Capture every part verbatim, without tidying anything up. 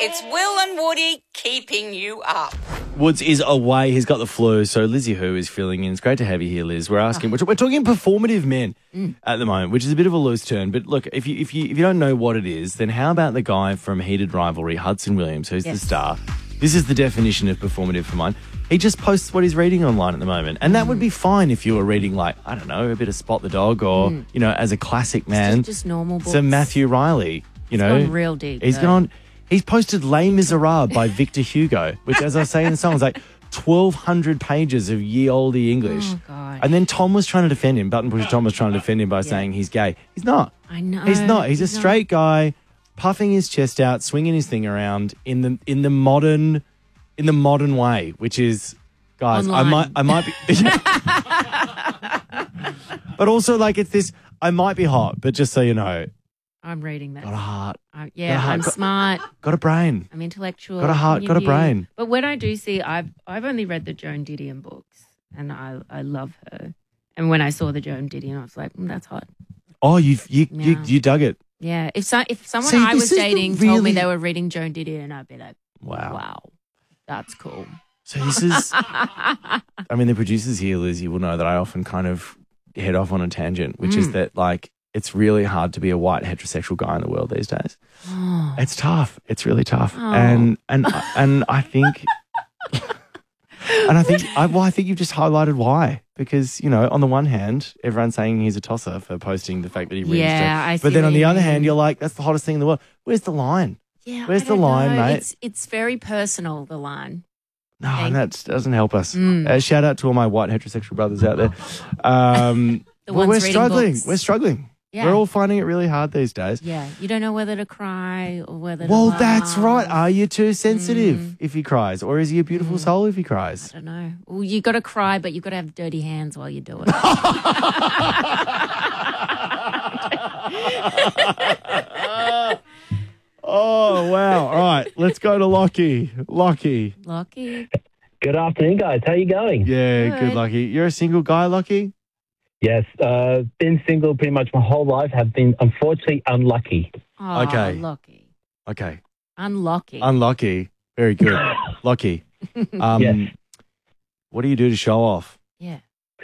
It's Will and Woody keeping you up. Woods is away. He's got the flu. So Lizzie Who is filling in. It's great to have you here, Liz. We're asking, we're, we're talking performative men Mm. at the moment, which is a bit of a loose term. But look, if you if you if you don't know what it is, then how about the guy from Heated Rivalry, Hudson Williams, who's Yes. the star? This is the definition of performative for mine. He just posts what he's reading online at the moment, and that would be fine if you were reading, like, I don't know, a bit of Spot the Dog, or you know, as a classic man, just, just normal books. some Matthew Riley. You know, gone real deep, He's though. gone. He's posted Les Miserables by Victor Hugo, which, as I say in the song, is like twelve hundred pages of ye olde English. Oh, God. And then Tom was trying to defend him. Button Pusher Tom was trying to defend him by saying he's gay. He's not. I know. He's not. He's, He's a not. straight guy, puffing his chest out, swinging his thing around in the in the modern in the modern way, which is, guys, I Online. might I might be, but also like it's this. I might be hot, but just so you know, I'm reading that. got a heart, Uh, yeah, got a- I'm got- smart. got a brain. I'm intellectual. Got a heart, got a you- brain. But when I do see, I've I've only read the Joan Didion books, and I I love her. And when I saw the Joan Didion, I was like, mm, that's hot. Oh, you you you, Yeah. you dug it. Yeah. If so, if someone See, I this was is the dating told me really- they were reading Joan Didion, I'd be like, Wow. wow, that's cool. So this is, I mean, the producers here, Liz, you will know that I often kind of head off on a tangent, which Mm. is that, like, it's really hard to be a white heterosexual guy in the world these days. Oh. It's tough. It's really tough. Oh. And and and I think, and I think, I, well, I think you've just highlighted why. Because, you know, on the one hand, everyone's saying he's a tosser for posting the fact that he reads. Yeah, I see But then what on the you other mean. hand, you're like, that's the hottest thing in the world. Where's the line? Yeah, Where's I the don't line, know. mate? It's it's very personal. The line. No, Thank- and that doesn't help us. Mm. Uh, shout out to all my white heterosexual brothers out there. Um, The well, ones we're reading struggling. books. We're struggling. Yeah. We're all finding it really hard these days. Yeah, you don't know whether to cry or whether. Well, to that's laugh. right. Are you too sensitive Mm. if he cries? Or is he a beautiful soul if he cries? I don't know. Well, you got to cry, but you got to have dirty hands while you do it. Oh, wow. All right. Let's go to Lockie. Lockie. Lucky. Good afternoon, guys. How you going? Yeah, Good. good, Lockie. You're a single guy, Lockie? Yes, uh, been single pretty much my whole life. Have been unfortunately unlucky. Oh, Okay. Lucky. Okay. Unlucky. Unlucky. Very good. Lockie. Um, Yes. What do you do to show off? yeah.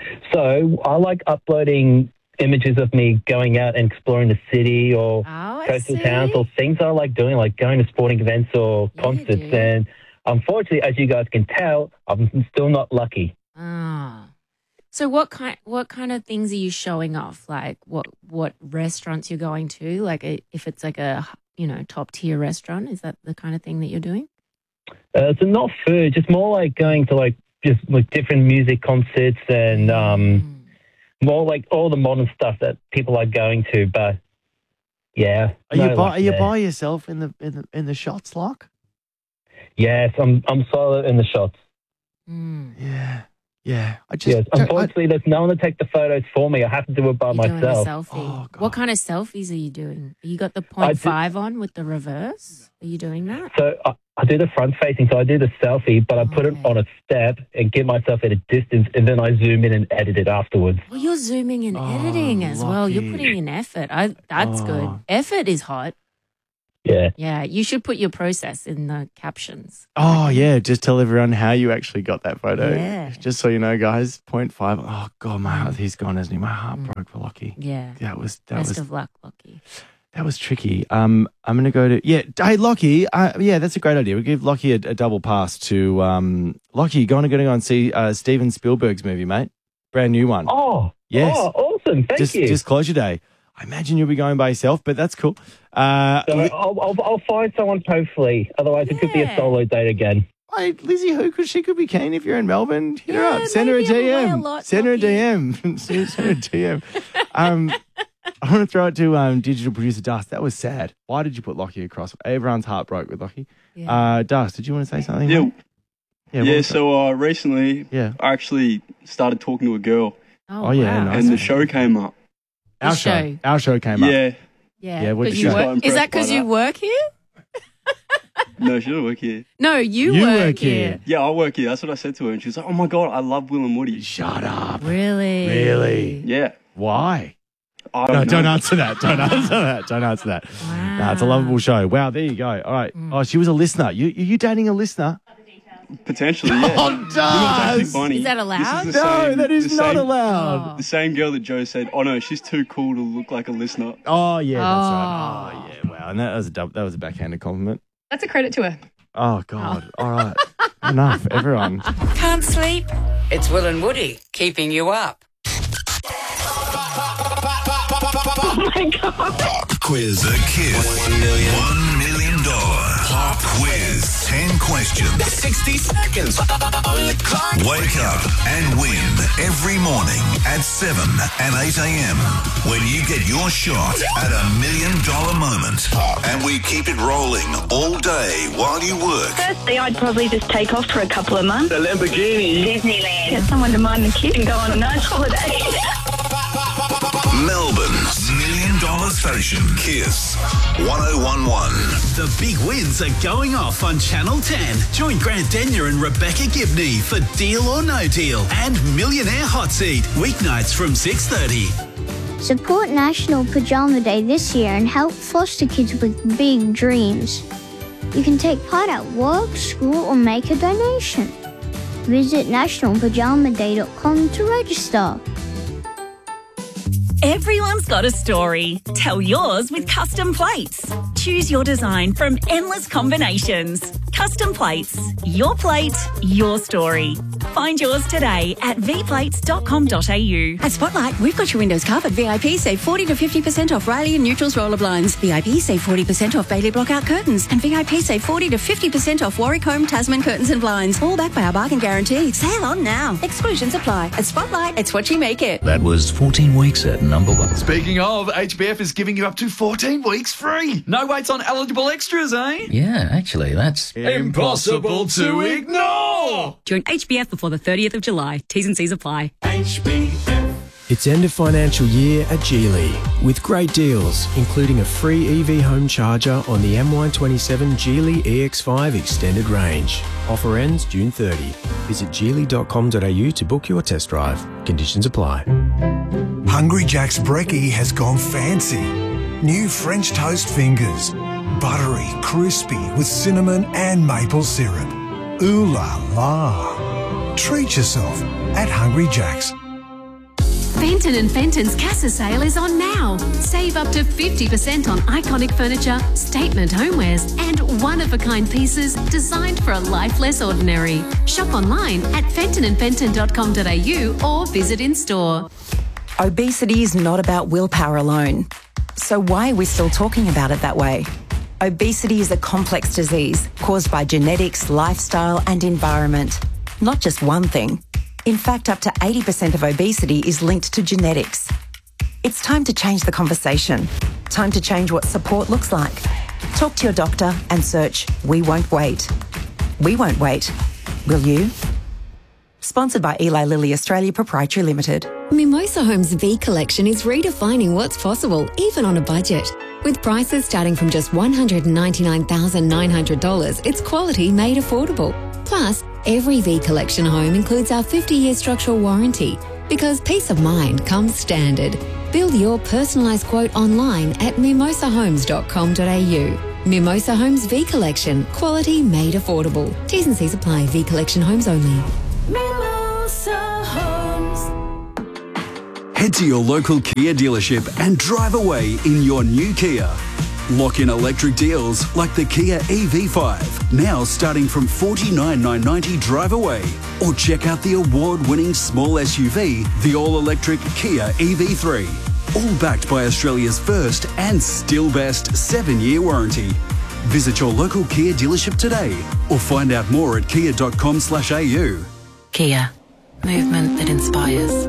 So I like uploading images of me going out and exploring the city or Oh, I coastal see. towns or things I like doing, like going to sporting events or Yeah, you concerts. do. And unfortunately, as you guys can tell, I'm still not lucky. Ah. So what kind what kind of things are you showing off? Like what what restaurants you're going to? Like a, if it's like a you know top tier restaurant, is that the kind of thing that you're doing? Uh, so not food, just more like going to like just like different music concerts and um, Mm. more like all the modern stuff that people are going to. But yeah, Are no you by, luck are you there. by yourself in the in the in the shots, Lock? Yes, I'm I'm solo in the shots. Mm. Yeah, yeah. I just Yes, don't- I- unfortunately, there's no one to take the photos for me. I have to do it by You're doing a myself. selfie. Oh, God. What kind of selfies are you doing? You got the I point did- five on with the reverse? Are you doing that? So I, I do the front facing, so I do the selfie, but I put it Okay. on a step and get myself at a distance, and then I zoom in and edit it afterwards. Well, you're zooming and Oh, editing as well. You're lucky. putting in effort. I, that's Oh. good. Effort is hot. Yeah. Yeah, you should put your process in the captions. Oh yeah, just tell everyone how you actually got that photo. Yeah. Just so you know, guys. Point five. Oh god, my heart. He's gone, hasn't he? My heart broke for Lockie. Yeah. That was that Best was of luck, Lucky. that was tricky. Um, I'm gonna go to yeah. Hey Lockie. Uh, yeah, that's a great idea. We'll give Lockie a, a double pass to um. Lockie, going to go and see uh, Steven Spielberg's movie, mate. Brand new one. Oh, Yes. Oh, awesome. Thank just you. just closure day. I imagine you'll be going by yourself, but that's cool. Uh, so Li- I'll, I'll, I'll find someone, hopefully. Otherwise, it could be a Yeah. solo date again. Hey, Lizzie, who could she could be keen if you're in Melbourne? Hit her Yeah, up. Send her a maybe I'm away a D M. lot, Send her a Lockie. D M. Send her a D M. Um, I want to throw it to um, digital producer Dust. That was sad. Why did you put Lockie across? Everyone's heart broke with Lockie. Yeah. Uh, Dust, did you want to say something? Yeah, mate? Yeah. what yeah. was that? So uh, recently, Yeah. I actually started talking to a girl, oh, oh, yeah, wow. nice. and the show came up. our The show. show. Our show came up. Yeah, Yeah. Yeah, what 'cause did you you work- say? Is that because Impressed by you that. work here? no, she doesn't work here. No, you, You work, work here. here. Yeah, I work here. That's what I said to her, and she was like, "Oh my god, I love Will and Woody." Shut up. Really? Really? Yeah, Why? I No, don't, don't know. answer that. Don't answer that. Don't answer that. Wow. Nah, it's a lovable show. Wow, there you go. All right. Oh, she was a listener. You, are you dating a listener? Potentially, yeah. Oh, You know what's actually does. funny? Is that allowed? This is the No, same- that is the not same- allowed. The same girl that Joe said, oh no, she's too cool to look like a listener. Oh, yeah, that's right. Oh, yeah, wow. And that was a dub- that was a backhanded compliment. That's a credit to her. Oh, God. All right. Enough, everyone. Can't sleep? It's Will and Woody keeping you up. Oh my God. Pop quiz a kiss. One million. One million dollar pop quiz. Ten questions. sixty seconds. Wake up and win every morning at seven and eight a.m. when you get your shot at a million dollar moment. And we keep it rolling all day while you work. Firstly, I'd probably just take off for a couple of months. The Lamborghini. Disneyland. Get someone to mind the kid and go on a nice holiday. Melbourne's million dollar station. Kiss one oh one one. The big wins are going off on Channel ten. Join Grant Denyer and Rebecca Gibney for Deal or No Deal and Millionaire Hot Seat. Weeknights from six thirty. Support National Pajama Day this year and help foster kids with big dreams. You can take part at work, school, or make a donation. Visit national pajama day dot com to register. Everyone's got a story. Tell yours with Custom Plates. Choose your design from endless combinations. Custom Plates. Your plate, your story. Find yours today at v plates dot com dot a u. At Spotlight, we've got your windows covered. V I P save forty to fifty percent off Riley and Neutrals roller blinds. V I P save forty percent off Bailey Blockout curtains. And V I P save forty to fifty percent off Warwick Home Tasman curtains and blinds. All backed by our bargain guarantee. Sale on now. Exclusions apply. At Spotlight, it's what you make it. That was fourteen weeks at number one. Speaking of, H B F is giving you up to fourteen weeks free. No waits on eligible extras, eh? Yeah, actually, that's impossible to ignore. Join H B F before the thirtieth of July. T's and C's apply. H B F. It's end of financial year at Geely with great deals, including a free E V home charger on the M Y twenty-seven Geely E X five extended range. Offer ends June thirtieth. Visit geely dot com dot a u to book your test drive. Conditions apply. Hungry Jack's Brekkie has gone fancy. New French toast fingers. Buttery, crispy with cinnamon and maple syrup. Ooh la la. Treat yourself at Hungry Jack's. Fenton and Fenton's Casa sale is on now. Save up to fifty percent on iconic furniture, statement homewares, and one-of-a-kind pieces designed for a life less ordinary. Shop online at fenton and fenton dot com dot a u or visit in-store. Obesity is not about willpower alone. So why are we still talking about it that way? Obesity is a complex disease caused by genetics, lifestyle, and environment. Not just one thing. In fact, up to eighty percent of obesity is linked to genetics. It's time to change the conversation. Time to change what support looks like. Talk to your doctor and search We Won't Wait. We won't wait. Will you? Sponsored by Eli Lilly Australia Proprietary Limited. Mimosa Homes V Collection is redefining what's possible, even on a budget. With prices starting from just one hundred ninety-nine thousand nine hundred dollars, it's quality made affordable. Plus, every V Collection home includes our fifty-year structural warranty, because peace of mind comes standard. Build your personalised quote online at mimosa homes dot com dot a u. Mimosa Homes V Collection, quality made affordable. T's and C's apply. V Collection homes only. Mimosa Homes. Head to your local Kia dealership and drive away in your new Kia. Lock in electric deals like the Kia E V five, now starting from forty-nine thousand nine hundred ninety drive away. Or check out the award-winning small S U V, the all-electric Kia E V three. All backed by Australia's first and still best seven-year warranty. Visit your local Kia dealership today or find out more at kia dot com slash a u. Kia. Movement that inspires.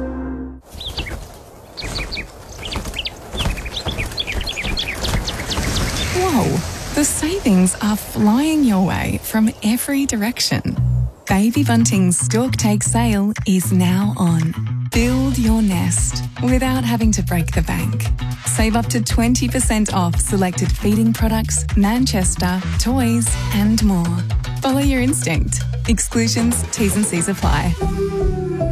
Whoa, the savings are flying your way from every direction. Baby Bunting's Stork Take sale is now on. Build your nest without having to break the bank. Save up to twenty percent off selected feeding products, Manchester, toys, and more. Follow your instinct. Exclusions, T's and C's apply.